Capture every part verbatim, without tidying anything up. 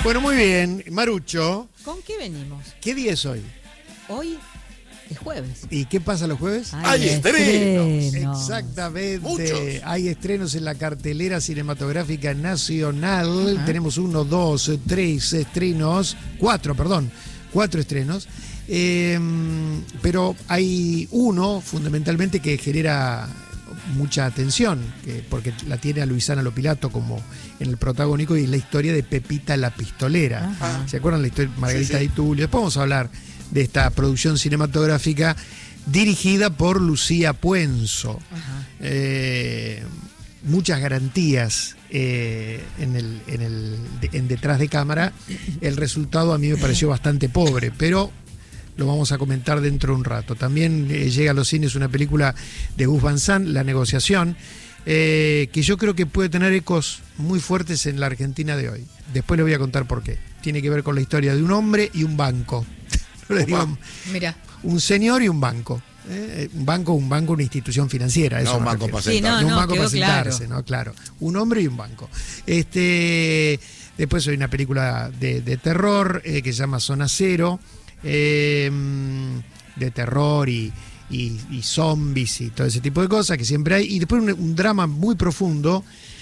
Bueno, muy bien. Marucho, ¿Con qué venimos? ¿qué día es hoy? Hoy es jueves. ¿Y qué pasa los jueves? ¡Hay estrenos! Exactamente. Muchos. Hay estrenos en la cartelera cinematográfica nacional. Ajá. Tenemos uno, dos, tres estrenos. Cuatro, perdón. Cuatro estrenos. Eh, pero hay uno, fundamentalmente, que genera mucha atención, que, porque la tiene a Luisana Lopilato como en el protagónico, y es la historia de Pepita la Pistolera. Ajá. ¿Se acuerdan la historia de Margarita Sí, sí. Di Tulio? Después vamos a hablar de esta producción cinematográfica dirigida por Lucía Puenzo. Ajá. Eh, muchas garantías eh, en, el, en, el, en detrás de cámara. El resultado a mí me pareció bastante pobre, pero lo vamos a comentar dentro de un rato. También eh, llega a los cines una película de Gus Van Sant, La Negociación, eh, que yo creo que puede tener ecos muy fuertes en la Argentina de hoy. Después les voy a contar por qué. Tiene que ver con la historia de un hombre y un banco. No les digo, Mira. un señor y un banco. ¿eh? Un banco, un banco, una institución financiera. Eso No, un me banco refiero. para Sí, no, sentarse. No, un no, banco quedó para sentarse, claro. ¿no? Claro. Un hombre y un banco. Este, después hay una película de, de terror eh, que se llama Zona Cero, eh, de terror y, y, y zombies y todo ese tipo de cosas que siempre hay. Y después un, un drama muy profundo,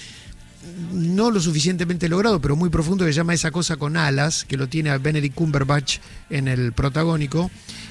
no lo suficientemente logrado, pero muy profundo, que se llama Esa cosa con alas, que lo tiene a Benedict Cumberbatch en el protagónico,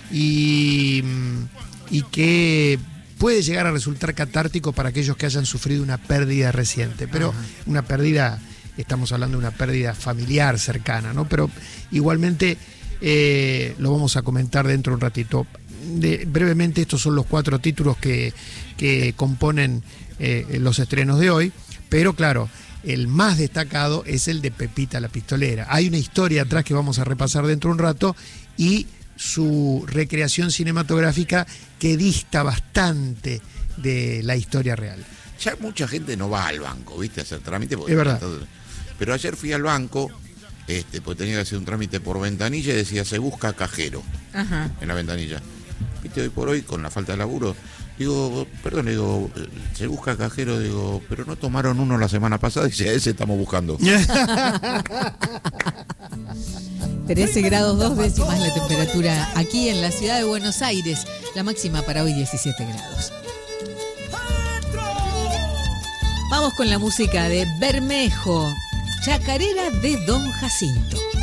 y, y que puede llegar a resultar catártico para aquellos que hayan sufrido una pérdida reciente, pero Ajá. una pérdida, estamos hablando de una pérdida familiar cercana, ¿no? Pero igualmente eh, lo vamos a comentar dentro de un ratito. De, brevemente, estos son los cuatro títulos que, que componen eh, los estrenos de hoy, pero claro, el más destacado es el de Pepita la Pistolera. Hay una historia atrás que vamos a repasar dentro de un rato, y su recreación cinematográfica que dista bastante de la historia real. Ya mucha gente no va al banco, ¿viste? A hacer trámite. porque Es verdad. todo- Pero ayer fui al banco, este, pues tenía que hacer un trámite por ventanilla y decía, se busca cajero Ajá. en la ventanilla. ¿Viste? Hoy por hoy, con la falta de laburo, digo, perdón, digo, eh, se busca cajero, digo, pero no tomaron uno la semana pasada, y dice, a ese estamos buscando. trece grados dos décimas la temperatura aquí en la ciudad de Buenos Aires. La máxima para hoy diecisiete grados. Vamos con la música de Bermejo, Chacarera de Don Jacinto.